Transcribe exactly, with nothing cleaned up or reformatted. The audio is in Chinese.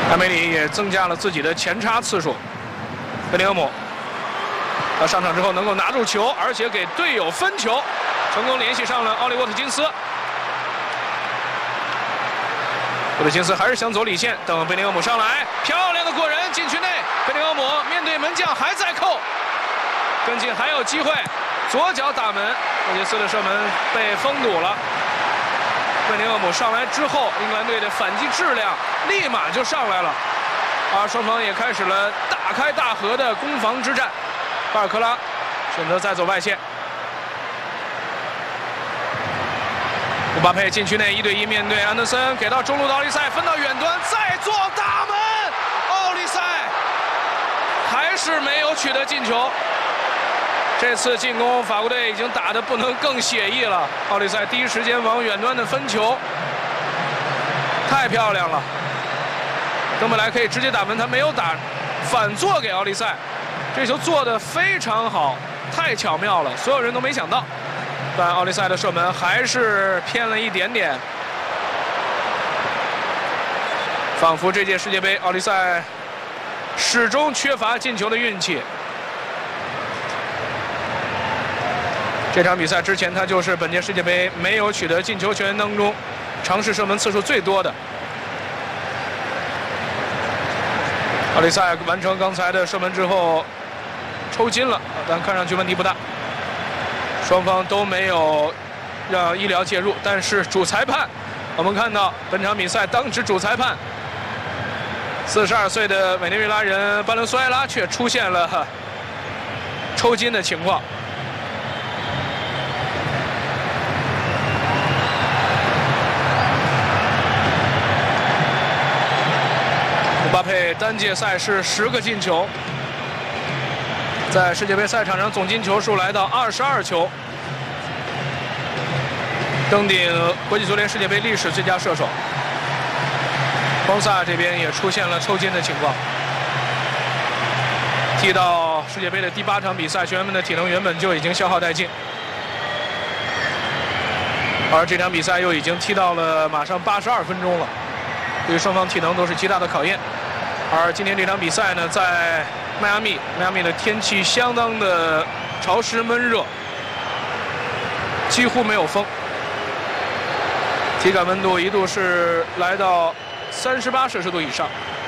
艾梅里也增加了自己的前插次数。贝林厄姆，他上场之后能够拿住球，而且给队友分球，成功联系上了奥利沃特金斯。沃特金斯还是想走里线，等贝林厄姆上来，漂亮的过人，禁区内，贝林厄姆面对门将还在扣，跟进还有机会，左脚打门，霍杰斯的射门被封堵了。贝林厄姆上来之后，英格兰队的反击质量立马就上来了，而双方也开始了大开大合的攻防之战。巴尔克拉选择再走外线，姆巴佩禁区内一对一面对安德森，给到中路的奥利赛，分到远端，再做大门，奥利赛还是没有取得进球。这次进攻，法国队已经打得不能更写意了。奥利赛第一时间往远端的分球，太漂亮了。登贝莱可以直接打门，他没有打，反做给奥利赛，这球做得非常好，太巧妙了，所有人都没想到。但奥利赛的射门还是偏了一点点，仿佛这届世界杯奥利赛始终缺乏进球的运气。这场比赛之前，他就是本届世界杯没有取得进球球员当中尝试射门次数最多的。奥利赛完成刚才的射门之后抽筋了，但看上去问题不大。双方都没有让医疗介入，但是主裁判，我们看到本场比赛当值主裁判四十二岁的委内瑞拉人巴伦索埃拉却出现了抽筋的情况。姆巴佩单届赛事十个进球，在世界杯赛场上总进球数来到二十二球，登顶国际足联世界杯历史最佳射手。邦萨这边也出现了抽筋的情况。踢到世界杯的第八场比赛，球员们的体能原本就已经消耗殆尽，而这场比赛又已经踢到了马上八十二分钟了，对于双方体能都是极大的考验。而今天这场比赛呢，在迈阿密，迈阿密的天气相当的潮湿闷热，几乎没有风，体感温度一度是来到三十八摄氏度以上。